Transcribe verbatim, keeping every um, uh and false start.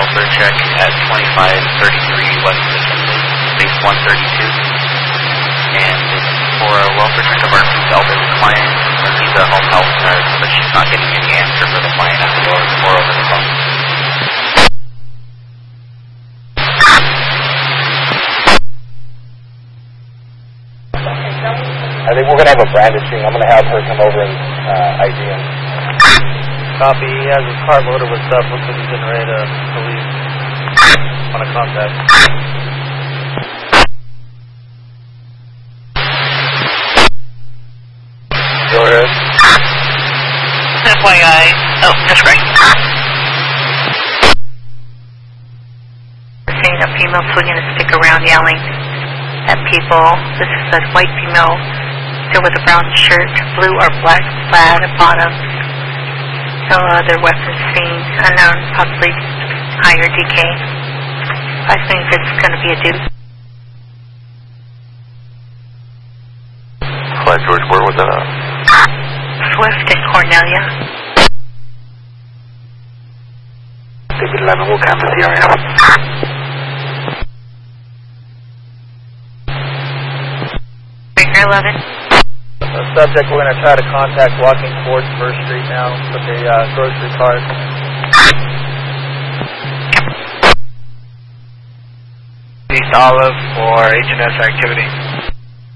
welfare check at twenty-five thirty-three West Assembly, base one thirty-two. And it's for a welfare check of our elderly client. She's a home health nurse, but she's not getting any answer for the client at the door or over the phone. I think we're going to have a brandishing. I'm going to have her come over and uh, I D him. Copy. He has his car loaded with stuff. Looks like he's getting ready to, to leave. On a contact. Go ahead. F Y I. Oh, that's right. We're seeing a female swinging a stick around yelling at people. This is a white female still with a brown shirt, blue or black flag at bottom. No other weapons seen. Unknown, possibly higher D K. I think it's going to be a dude. Flight George, where was that at? Swift and Cornelia. David eleven, we'll canvas the area. Ringer eleven. The subject we're going to try to contact walking towards First Street now with a uh, grocery cart. East Olive for H and S activity.